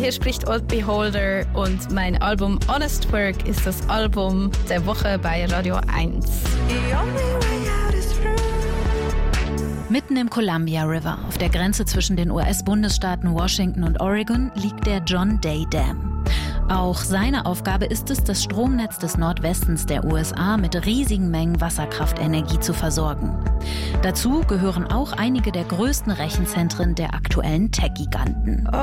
hier spricht Old Beholder und mein Album Honest Work ist das Album der Woche bei Radio 1. Mitten im Columbia River, auf der Grenze zwischen den US-Bundesstaaten Washington und Oregon, liegt der John Day Dam. Auch seine Aufgabe ist es, das Stromnetz des Nordwestens der USA mit riesigen Mengen Wasserkraftenergie zu versorgen. Dazu gehören auch einige der größten Rechenzentren der aktuellen Tech-Giganten.